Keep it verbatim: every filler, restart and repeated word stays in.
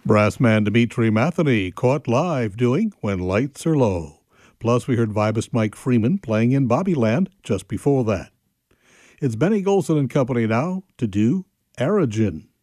Brassman Dimitri Matheny caught live doing When Lights Are Low. Plus, we heard vibist Mike Freeman playing in Bobbyland just before that. It's Benny Golson and Company now to do Aragen.